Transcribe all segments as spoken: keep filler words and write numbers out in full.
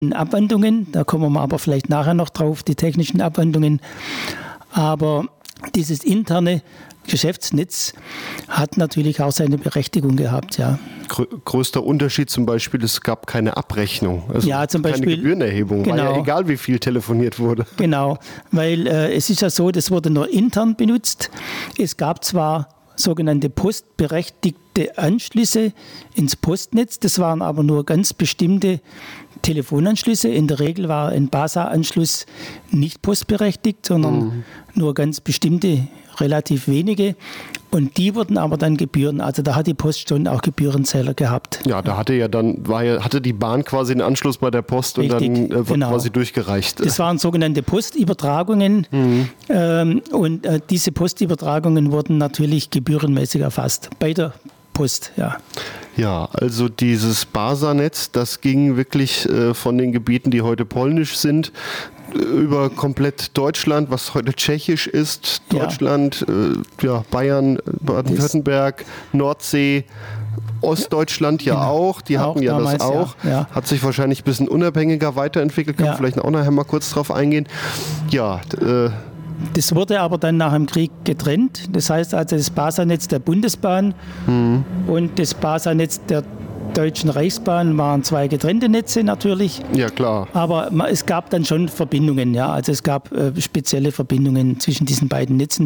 Abwandlungen, da kommen wir aber vielleicht nachher noch drauf, die technischen Abwandlungen. Aber dieses interne Geschäftsnetz hat natürlich auch seine Berechtigung gehabt, ja. Größter Unterschied zum Beispiel, es gab keine Abrechnung, also ja, zum Beispiel, keine Gebührenerhebung, genau, war ja egal, wie viel telefoniert wurde. Genau, weil äh, es ist ja so, das wurde nur intern benutzt. Es gab zwar sogenannte postberechtigte Anschlüsse ins Postnetz, das waren aber nur ganz bestimmte Telefonanschlüsse. In der Regel war ein B A S A-Anschluss nicht postberechtigt, sondern mhm. nur ganz bestimmte, relativ wenige. Und die wurden aber dann Gebühren, also da hat die Post schon auch Gebührenzähler gehabt. Ja, da hatte ja dann, war ja, hatte die Bahn quasi einen Anschluss bei der Post. Richtig, und dann äh, wurde genau. quasi durchgereicht. Das waren sogenannte Postübertragungen mhm. ähm, und äh, diese Postübertragungen wurden natürlich gebührenmäßig erfasst bei der Post, ja. Ja, also dieses B A S A-Netz, das ging wirklich äh, von den Gebieten, die heute polnisch sind, über komplett Deutschland, was heute tschechisch ist, Deutschland, ja, äh, ja Bayern, Baden-Württemberg, Nordsee, Ostdeutschland ja, ja auch, die hatten auch ja damals, das auch, ja, ja. Hat sich wahrscheinlich ein bisschen unabhängiger weiterentwickelt, kann ja. vielleicht auch nachher mal kurz drauf eingehen. Ja, äh, das wurde aber dann nach dem Krieg getrennt. Das heißt also, das B A S A-Netz der Bundesbahn mhm. und das B A S A-Netz der Deutschen Reichsbahn waren zwei getrennte Netze natürlich. Ja, klar. Aber es gab dann schon Verbindungen, ja. Also es gab äh, spezielle Verbindungen zwischen diesen beiden Netzen.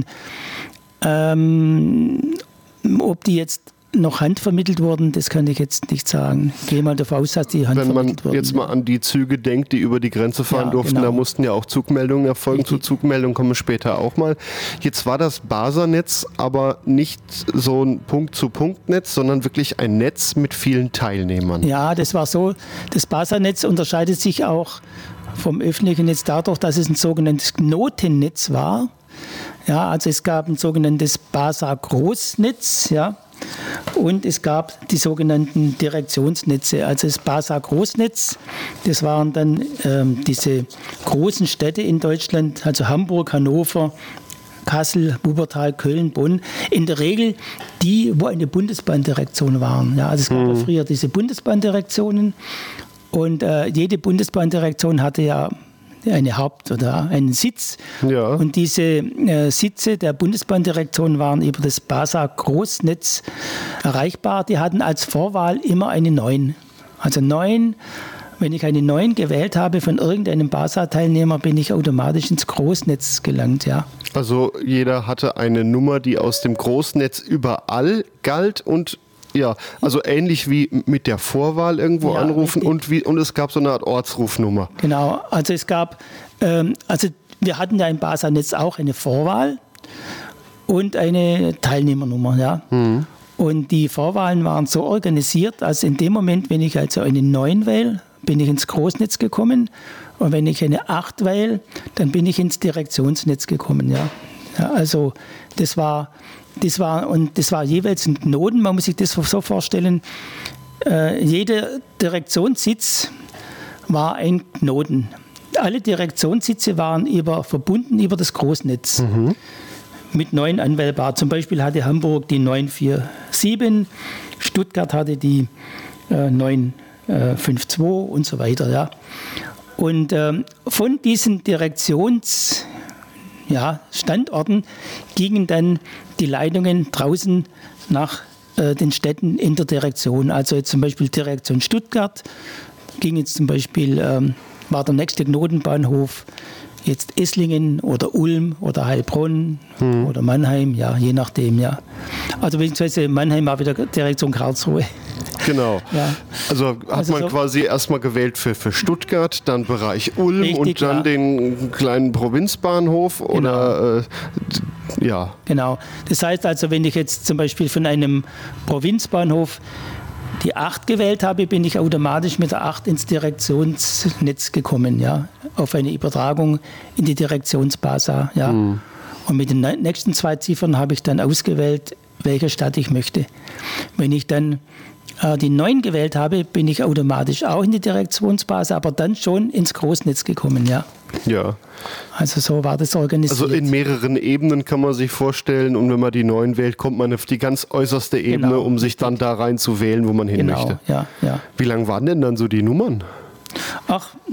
Ähm, ob die jetzt noch handvermittelt wurden, das kann ich jetzt nicht sagen. Ich gehe mal davon aus, dass die handvermittelt wurden. Wenn man jetzt mal an die Züge denkt, die über die Grenze fahren ja, durften, genau. da mussten ja auch Zugmeldungen erfolgen. Richtig. Zu Zugmeldungen kommen wir später auch mal. Jetzt war das B A S A-Netz aber nicht so ein Punkt-zu-Punkt-Netz, sondern wirklich ein Netz mit vielen Teilnehmern. Ja, das war so. Das B A S A-Netz unterscheidet sich auch vom öffentlichen Netz dadurch, dass es ein sogenanntes Knotennetz war. Ja, also es gab ein sogenanntes B A S A-Großnetz, ja. Und es gab die sogenannten Direktionsnetze, also das B A S A-Großnetz, das waren dann ähm, diese großen Städte in Deutschland, also Hamburg, Hannover, Kassel, Wuppertal, Köln, Bonn, in der Regel die, wo eine Bundesbahndirektion waren. Ja, also es gab mhm. ja früher diese Bundesbahndirektionen und äh, jede Bundesbahndirektion hatte ja eine Haupt- oder einen Sitz. Ja. Und diese äh, Sitze der Bundesbahndirektion waren über das B A S A-Großnetz erreichbar. Die hatten als Vorwahl immer eine neun. Also neun, wenn ich eine neun gewählt habe von irgendeinem B A S A-Teilnehmer, bin ich automatisch ins Großnetz gelangt, ja. Also jeder hatte eine Nummer, die aus dem Großnetz überall galt und ja, also ähnlich wie mit der Vorwahl irgendwo ja, anrufen und, wie, und es gab so eine Art Ortsrufnummer. Genau, also es gab, ähm, also wir hatten ja im B A S A-Netz auch eine Vorwahl und eine Teilnehmernummer, ja. Mhm. Und die Vorwahlen waren so organisiert, als in dem Moment, wenn ich also eine neun wähle, bin ich ins Großnetz gekommen und wenn ich eine acht wähle, dann bin ich ins Direktionsnetz gekommen, ja. Ja, also das war... Das war, und das war jeweils ein Knoten, man muss sich das so vorstellen, äh, jeder Direktionssitz war ein Knoten. Alle Direktionssitze waren über, verbunden über das Großnetz mhm. mit neun anwählbar. Zum Beispiel hatte Hamburg die neun vier sieben, Stuttgart hatte die äh, neun fünf zwei und so weiter. Ja. Und ähm, von diesen Direktions Ja, Standorten gingen dann die Leitungen draußen nach äh, den Städten in der Direktion. Also jetzt zum Beispiel Direktion Stuttgart ging jetzt zum Beispiel, ähm, war der nächste Knotenbahnhof jetzt Esslingen oder Ulm oder Heilbronn hm. oder Mannheim, ja, je nachdem, ja. Also beziehungsweise Mannheim war wieder Direktion Karlsruhe. Genau. Ja. Also hat also man so quasi erstmal gewählt für, für Stuttgart, dann Bereich Ulm Richtig, und dann ja. den kleinen Provinzbahnhof genau. oder äh, ja. Genau. Das heißt also, wenn ich jetzt zum Beispiel von einem Provinzbahnhof die acht gewählt habe, bin ich automatisch mit der acht ins Direktionsnetz gekommen, ja, auf eine Übertragung in die Direktions-B A S A, ja. Mhm. Und mit den nächsten zwei Ziffern habe ich dann ausgewählt, welche Stadt ich möchte. Wenn ich dann äh, die neun gewählt habe, bin ich automatisch auch in die Direktions-B A S A, aber dann schon ins Großnetz gekommen, ja. Ja. Also so war das organisiert. Also in mehreren Ebenen kann man sich vorstellen und wenn man die neun wählt, kommt man auf die ganz äußerste Ebene, genau. um sich dann da rein zu wählen, wo man hin genau. möchte. Ja, ja. Wie lang waren denn dann so die Nummern? Ach,